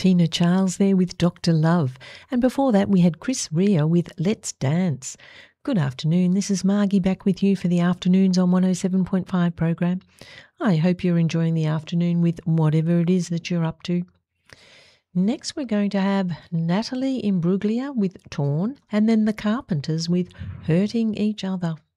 Tina Charles there with Dr. Love. And before that, we had Chris Rea with Let's Dance. Good afternoon. This is Margie back with you for the Afternoons on 107.5 program. I hope you're enjoying the afternoon with whatever it is that you're up to. Next, we're going to have Natalie Imbruglia with Torn, and then the Carpenters with Hurting Each Other.